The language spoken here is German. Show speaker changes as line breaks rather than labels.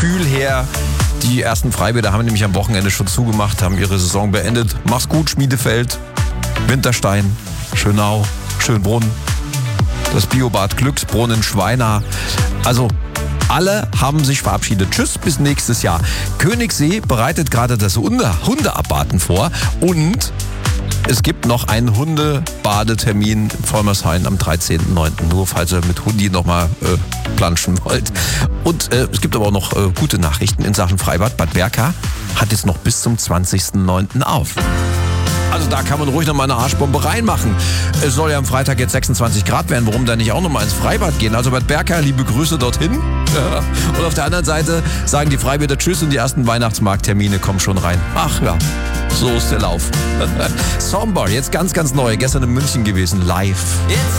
Gefühl her. Die ersten Freibäder haben nämlich am Wochenende schon zugemacht, haben ihre Saison beendet. Mach's gut, Schmiedefeld, Winterstein, Schönau, Schönbrunn, das Biobad Glücksbrunn in Schweina. Also alle haben sich verabschiedet. Tschüss, bis nächstes Jahr. Königssee bereitet gerade das Hundeabbaden vor und es gibt noch einen Hundebadetermin in Vollmershain am 13.09. Nur falls ihr mit Hundi nochmal planschen wollt. Und es gibt aber auch noch gute Nachrichten in Sachen Freibad. Bad Berka hat jetzt noch bis zum 20.09. auf. Also da kann man ruhig noch mal eine Arschbombe reinmachen. Es soll ja am Freitag jetzt 26 Grad werden. Warum dann nicht auch noch mal ins Freibad gehen? Also Bad Berka, liebe Grüße dorthin. Und auf der anderen Seite sagen die Freibäder Tschüss und die ersten Weihnachtsmarkttermine kommen schon rein. Ach ja, so ist der Lauf. Somber, jetzt ganz, ganz neu. Gestern in München gewesen, live.